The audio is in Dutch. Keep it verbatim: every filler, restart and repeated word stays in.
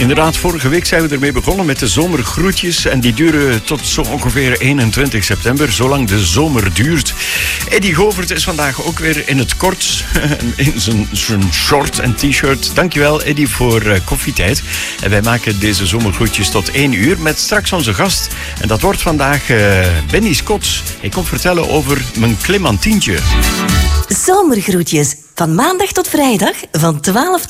Inderdaad, vorige week zijn we ermee begonnen met de zomergroetjes. En die duren tot zo ongeveer eenentwintig september, zolang de zomer duurt. Eddy Govert is vandaag ook weer in het kort, in zijn, zijn short en t-shirt. Dankjewel, Eddy, voor uh, koffietijd. En wij maken deze zomergroetjes tot één uur met straks onze gast. En dat wordt vandaag uh, Benny Scott. Hij komt vertellen over mijn clementientje. Zomergroetjes, van maandag tot vrijdag, van twaalf tot